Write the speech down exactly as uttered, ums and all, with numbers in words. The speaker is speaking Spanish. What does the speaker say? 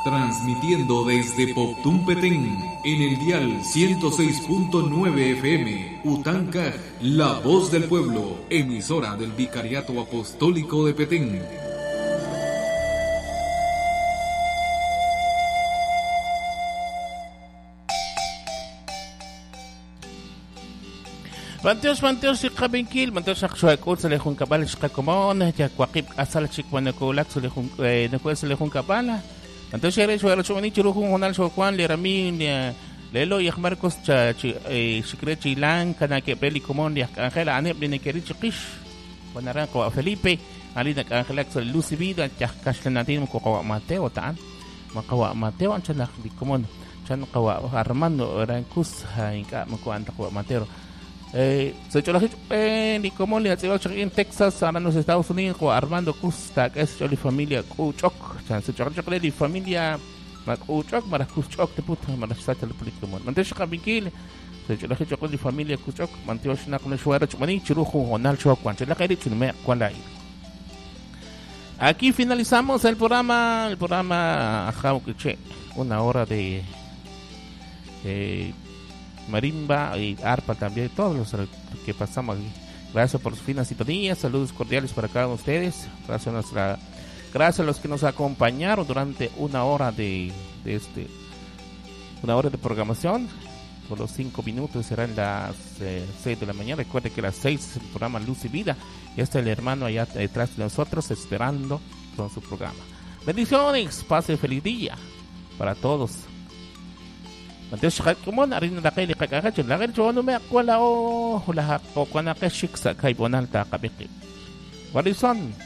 Transmitiendo desde Poptún Petén en el dial ciento seis punto nueve F M, Utancaj, la voz del pueblo, emisora del Vicariato Apostólico de Petén. Manteos, manteos, si kabinkil, manteos aksuakot sa lehong kabal, si kakumon, jak wakip asal chikwan nakulak sa lehong, nakuha sa lehong kabala. Manteos siya rin, suwero chumani, chiruhong honal sa kwan, liramin, lelo, yak Marcos, sikret chilang, kanake preli kumon, yak Angela, anep, linekeri chikish, wanaran ko Felipe, ali nag-angelak sa Lucy Vida, yak kaslan natin, makawa Mateo, taan, makawa Mateo, ang siya nakdi kumon, siya nakawa Armando, rangkus, hingka, makuha ang takwa Mateo. Eh, sa cholaje eh ni como le hace en Texas ahora en los Estados Unidos con Armando Custa que es choli familia Kuchok chan se cholaje de familia Kuchok mara Kuchok te puta mara sacha le político mon mantesh kabikil se cholaje de familia Kuchok manteosh na con shuara chumani chirujo honal chok kwan chela kairi chunme kwan lai. Aquí finalizamos el programa el programa Jauquiche, una hora de eh marimba y arpa también, todos los que pasamos aquí. Gracias por su fina sintonía, saludos cordiales para cada uno de ustedes. Gracias a nuestra, gracias a los que nos acompañaron durante una hora de, de este, una hora de programación. Por los cinco minutos serán las eh, seis de la mañana. Recuerden que las seis es el programa Luz y Vida. Y está el hermano allá detrás de nosotros esperando con su programa. Bendiciones, pase feliz día para todos. Manteos kumon arin na kay likakakach la kay chono me akwala o hula ko kana kay shiksa kay bonal ta kabiki. Warison